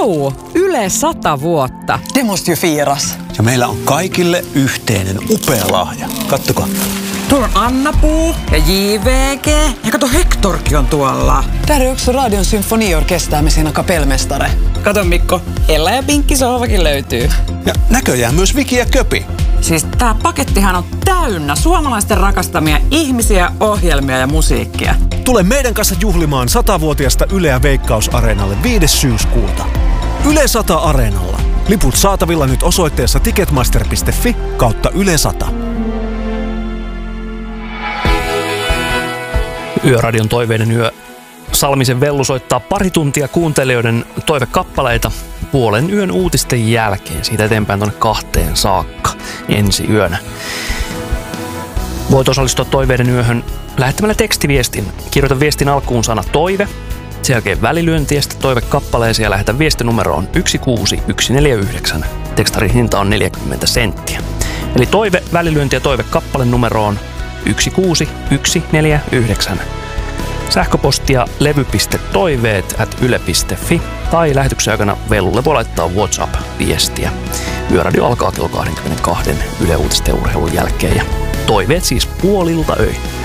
Yle 100 vuotta. Det måste ju firas. Ja meillä on kaikille yhteinen upea lahja. Kattokaa. Tuolla on Anna-Puu ja JVG. Ja kato, Hektorkin on tuolla. Där är också Radion symfoniorkester med sina kapellmästare. Kato Mikko, Ella ja Pinkki sohvakin löytyy. Ja näköjään myös Viki ja Köpi. Siis tää pakettihan on täynnä suomalaisten rakastamia ihmisiä, ohjelmia ja musiikkia. Tule meidän kanssa juhlimaan 100-vuotiaasta Yleä Veikkaus-areenalle 5. syyskuuta. Yle 100 Areenalla. Liput saatavilla nyt osoitteessa ticketmaster.fi/Yle 100. Yöradion toiveiden yö. Salmisen Vellu soittaa pari tuntia kuuntelijoiden toivekappaleita puolen yön uutisten jälkeen. Siitä eteenpäin tuonne 2 saakka ensi yönä. Voit osallistua toiveiden yöhön lähettämällä tekstiviestin. Kirjoita viestin alkuun sana toive. Sen jälkeen välilyöntiä sitten toivekappaleeseen ja lähetä viestinumeroon 16149. Tekstarin hinta on 40 senttiä. Eli toive, välilyönti ja toivekappale numeroon 16149. Sähköpostia levy.toiveet@yle.fi tai lähetyksen aikana Vellulle voi laittaa WhatsApp-viestiä. Yöradio alkaa kello 22 Yle Uutisten urheilun jälkeen ja toiveet siis puolilta öin.